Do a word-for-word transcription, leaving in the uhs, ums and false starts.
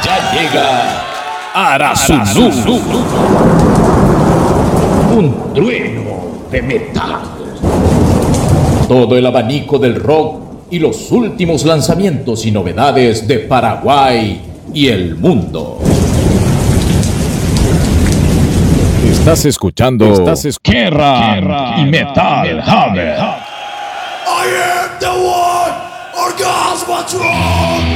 Ya llega Arasuzu, un trueno de metal. Todo el abanico del rock y los últimos lanzamientos y novedades de Paraguay y el mundo. Estás escuchando, Estás escuchando Kerrang y Metal Hammer. I am the one, Orgasmatron!